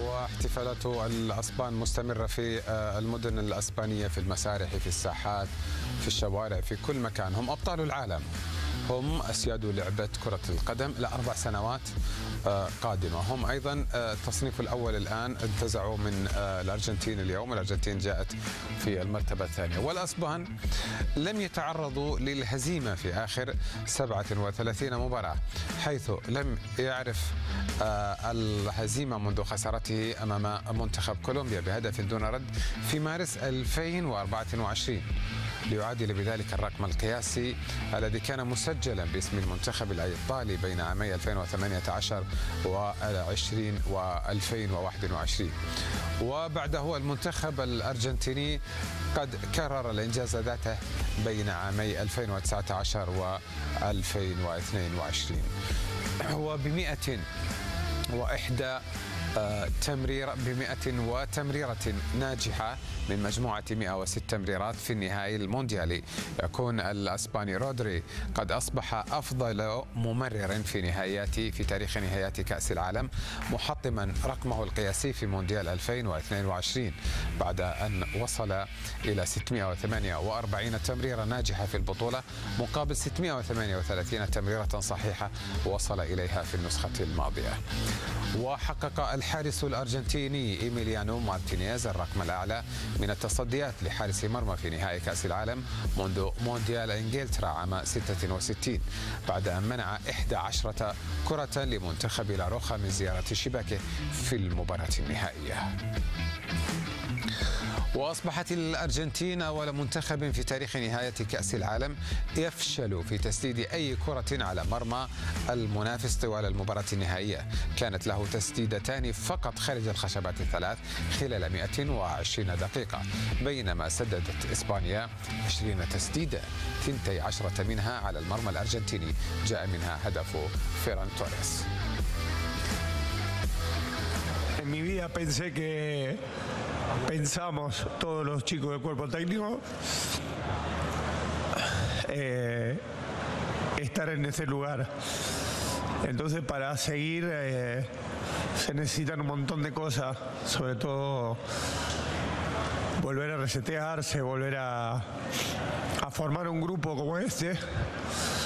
واحتفالات الأسبان مستمرة في المدن الأسبانية، في المسارح، في الساحات، في الشوارع، في كل مكان. هم أبطال العالم، هم أسياد لعبة كرة القدم ل4 سنوات قادمة. هم أيضا التصنيف الأول الآن انتزعوا من الأرجنتين اليوم. الأرجنتين جاءت في المرتبة الثانية، والأسبان لم يتعرضوا للهزيمة في آخر 37 مباراة، حيث لم يعرف الهزيمة منذ خسارته أمام منتخب كولومبيا بهدف دون رد في مارس 2024، ليعادل بذلك الرقم القياسي الذي كان مسجلا باسم المنتخب الإيطالي بين عامي 2018 و20 و2021. وبعده المنتخب الأرجنتيني قد كرر الإنجاز ذاته بين عامي 2019 و2022، وب101 تمريرة ناجحة من مجموعة 106 تمريرات في النهائي المونديالي. يكون الأسباني رودري قد أصبح أفضل ممرر في تاريخ نهائيات كأس العالم، محطما رقمه القياسي في مونديال 2022 بعد أن وصل إلى 648 تمريرة ناجحة في البطولة مقابل 638 تمريرة صحيحة وصل إليها في النسخة الماضية. وحقق الحارس الأرجنتيني إيميليانو مارتينيز الرقم الأعلى من التصديات لحارس مرمى في نهائي كأس العالم منذ مونديال إنجلترا عام 66 بعد أن منع 11 كرة لمنتخب لاروخا من زيارة شباكه في المباراة النهائية. وأصبحت الأرجنتين أول منتخب في تاريخ نهاية كأس العالم يفشل في تسديد أي كرة على مرمى المنافس طوال المباراة النهائية. كانت له تسديدتان فقط خارج الخشبات الثلاث خلال 120 دقيقة، بينما سددت إسبانيا 20 تسديدة، 12 منها على المرمى الأرجنتيني جاء منها هدف فيران توريس. En mi vida pensamos todos los chicos del cuerpo técnico estar en ese lugar. Entonces para seguir se necesitan un montón de cosas, sobre todo volver a resetearse, volver a formar un grupo como este